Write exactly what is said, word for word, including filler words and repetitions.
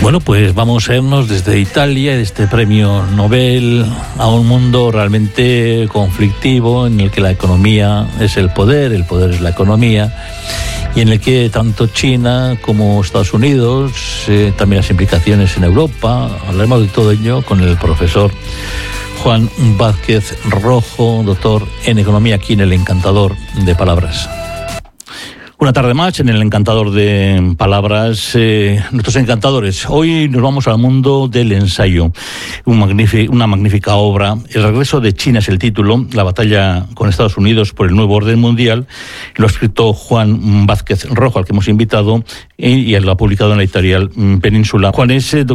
Bueno, pues vamos a irnos desde Italia, de este premio Nobel, a un mundo realmente conflictivo en el que la economía es el poder, el poder es la economía, y en el que tanto China como Estados Unidos, eh, también las implicaciones en Europa. Hablaremos de todo ello con el profesor Juan Vázquez Rojo, doctor en economía, aquí en el Encantador de Palabras. Una tarde más en el Encantador de Palabras, eh, nuestros encantadores. Hoy nos vamos al mundo del ensayo, Un magnífic, una magnífica obra. El regreso de China es el título, la batalla con Estados Unidos por el nuevo orden mundial. Lo ha escrito Juan Vázquez Rojo, al que hemos invitado, y, y lo ha publicado en la editorial Península. Juan es